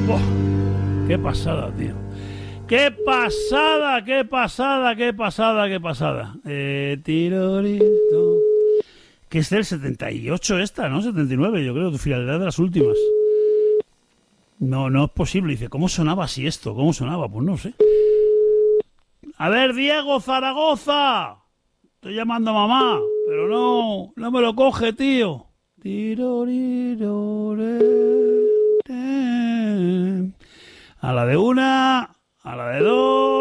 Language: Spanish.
¡Oh! ¡Qué pasada, tío! ¡Qué pasada, qué pasada, qué pasada, qué pasada! Tirorito. Que es del 78 esta, ¿no? 79, yo creo, tu finalidad de las últimas. No es posible. Dice, ¿cómo sonaba así esto? ¿Cómo sonaba? Pues no sé. A ver, Diego Zaragoza. Estoy llamando a mamá, pero no me lo coge, tío. A la de una, a la de dos.